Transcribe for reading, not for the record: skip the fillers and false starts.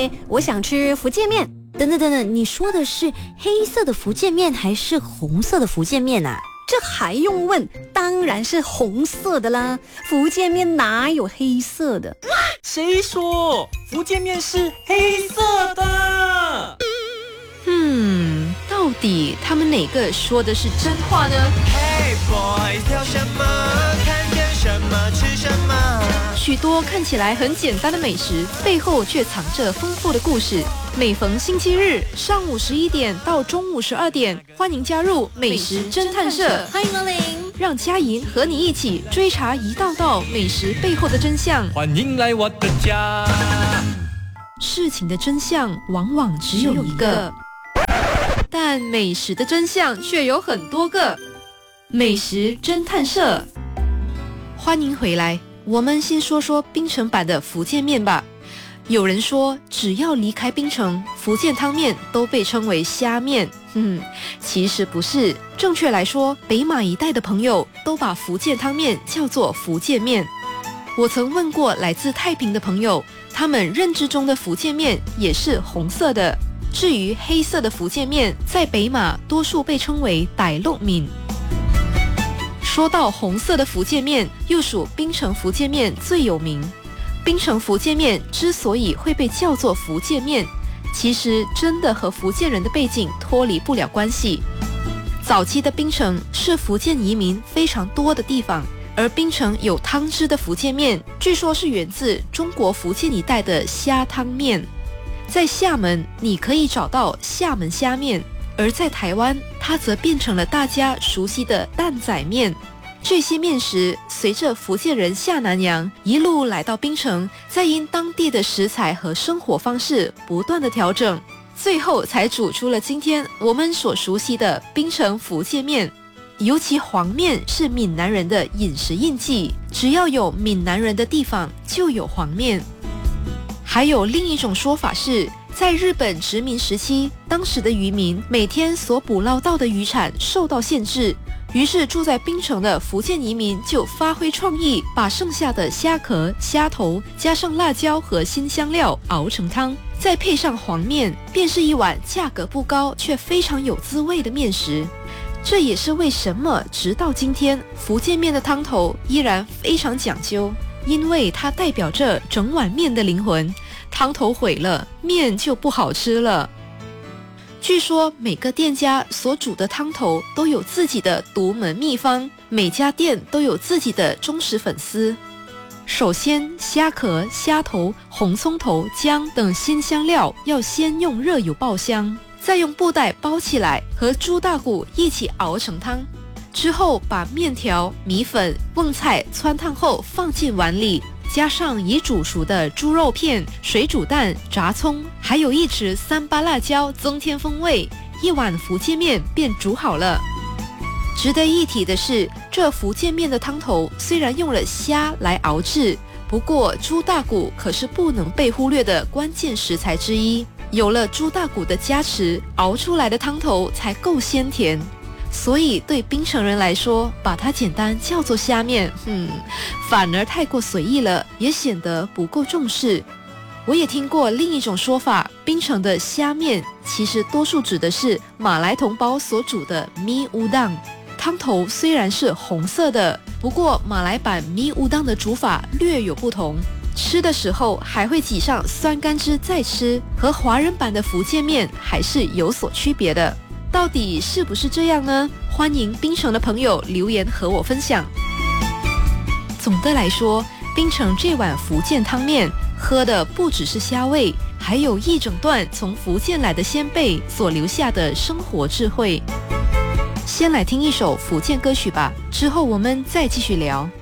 我想吃福建面。 等等等等，你说的是黑色的福建面还是红色的福建面啊？ 这还用问？当然是红色的啦，福建面哪有黑色的？ 谁说福建面是黑色的？ 到底他们哪个说的是真话呢？ Hey boys， 挑什么？看见什么吃什么？ 许多看起来很简单的美食，背后却藏着丰富的故事。每逢星期日上午11点到中午12点，欢迎加入美食侦探社， 欢迎光临， 让佳莹和你一起追查一道道美食背后的真相。 欢迎来我的家。 事情的真相往往只有一个，但美食的真相却有很多个。美食侦探社，欢迎回来。我们先说说槟城版的福建面吧。有人说，只要离开槟城，福建汤面都被称为虾面。其实不是，正确来说，北马一带的朋友都把福建汤面叫做福建面。我曾问过来自太平的朋友，他们认知中的福建面也是红色的。至于黑色的福建面，在北马多数被称为傣陆闽。说到红色的福建面，又属槟城福建面最有名。槟城福建面之所以会被叫做福建面，其实真的和福建人的背景脱离不了关系。早期的槟城是福建移民非常多的地方，而槟城有汤汁的福建面，据说是源自中国福建一带的虾汤面。在厦门，你可以找到厦门虾面，而在台湾，它则变成了大家熟悉的担仔面。这些面食随着福建人下南洋，一路来到槟城，再因当地的食材和生活方式不断的调整，最后才煮出了今天我们所熟悉的槟城福建面。尤其黄面是闽南人的饮食印记，只要有闽南人的地方就有黄面。还有另一种说法是，在日本殖民时期，当时的渔民每天所捕捞到的渔产受到限制，于是住在槟城的福建移民就发挥创意，把剩下的虾壳、虾头加上辣椒和新香料熬成汤，再配上黄面，便是一碗价格不高却非常有滋味的面食。这也是为什么直到今天，福建面的汤头依然非常讲究，因为它代表着整碗面的灵魂。汤头毁了，面就不好吃了。据说每个店家所煮的汤头都有自己的独门秘方，每家店都有自己的忠实粉丝。首先，虾壳、虾头、红葱头、姜等鲜香料要先用热油爆香，再用布袋包起来，和猪大骨一起熬成汤。之后把面条、米粉、瓮菜汆烫后放进碗里，加上已煮熟的猪肉片、水煮蛋、炸葱，还有一匙三八辣椒增添风味，一碗福建面便煮好了。值得一提的是，这福建面的汤头虽然用了虾来熬制，不过猪大骨可是不能被忽略的关键食材之一。有了猪大骨的加持，熬出来的汤头才够鲜甜。所以对槟城人来说，把它简单叫做虾面，反而太过随意了，也显得不够重视。我也听过另一种说法，槟城的虾面其实多数指的是马来同胞所煮的咪乌当。汤头虽然是红色的，不过马来版咪乌当的煮法略有不同，吃的时候还会挤上酸甘汁再吃，和华人版的福建面还是有所区别的。到底是不是这样呢？欢迎槟城的朋友留言和我分享。总的来说，槟城这碗福建汤面喝的不只是虾味，还有一整段从福建来的先辈所留下的生活智慧。先来听一首福建歌曲吧，之后我们再继续聊。